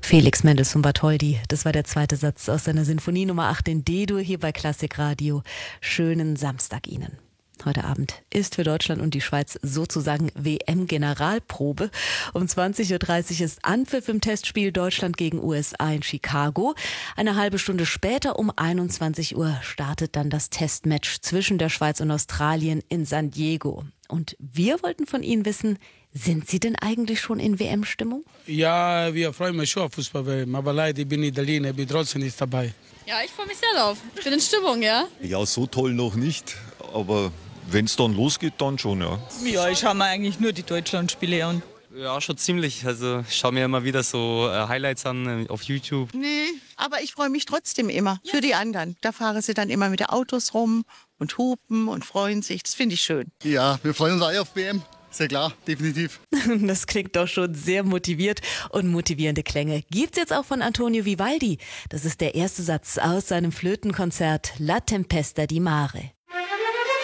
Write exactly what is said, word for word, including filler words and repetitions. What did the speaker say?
Felix Mendelssohn Bartholdy, das war der zweite Satz aus seiner Sinfonie Nummer acht in D-Dur hier bei Klassikradio. Schönen Samstag Ihnen. Heute Abend ist für Deutschland und die Schweiz sozusagen W M-Generalprobe. Um zwanzig Uhr dreißig ist Anpfiff im Testspiel Deutschland gegen U S A in Chicago. Eine halbe Stunde später um einundzwanzig Uhr startet dann das Testmatch zwischen der Schweiz und Australien in San Diego. Und wir wollten von Ihnen wissen, sind Sie denn eigentlich schon in W M-Stimmung? Ja, wir freuen uns schon auf Fußball-W M, aber leider ich bin Italiener, ich bin trotzdem nicht dabei. Ja, ich freue mich sehr drauf. Ich bin in Stimmung, ja? Ja, so toll noch nicht, aber wenn es dann losgeht, dann schon, ja. Ja, ich schaue mir eigentlich nur die Deutschlandspiele an. Ja, schon ziemlich. Also ich schaue mir immer wieder so äh, Highlights an äh, auf YouTube. Nee, aber ich freue mich trotzdem immer für die anderen. Da fahren sie dann immer mit den Autos rum und hupen und freuen sich. Das finde ich schön. Ja, wir freuen uns alle auf W M. Sehr klar, definitiv. Das klingt doch schon sehr motiviert und motivierende Klänge gibt's jetzt auch von Antonio Vivaldi. Das ist der erste Satz aus seinem Flötenkonzert La Tempesta di Mare.